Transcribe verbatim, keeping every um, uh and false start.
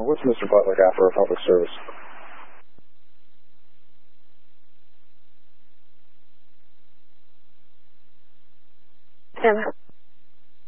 what's Mister Butler got for a public service? Emma.